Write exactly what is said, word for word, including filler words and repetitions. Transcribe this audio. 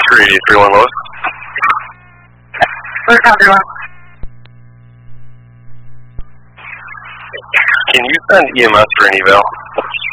three eighty-three one Lois. Where's everyone? Can you send E M S for an eval?